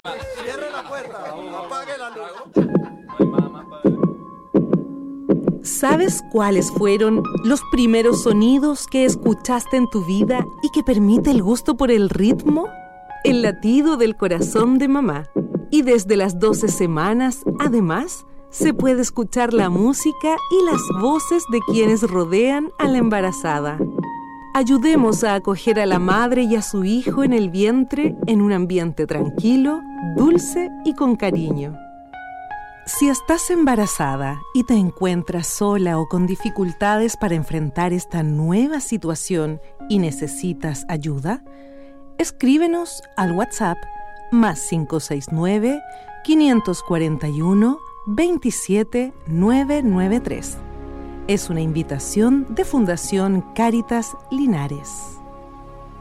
Cierre la puerta, apague la luz. ¿Sabes cuáles fueron los primeros sonidos que escuchaste en tu vida y que permite el gusto por el ritmo? El latido del corazón de mamá. Y desde las 12 semanas, además, se puede escuchar la música y las voces de quienes rodean a la embarazada. Ayudemos a acoger a la madre y a su hijo en el vientre en un ambiente tranquilo, dulce y con cariño. Si estás embarazada y te encuentras sola o con dificultades para enfrentar esta nueva situación y necesitas ayuda, escríbenos al WhatsApp +569 541 27 993. Es una invitación de Fundación Cáritas Linares.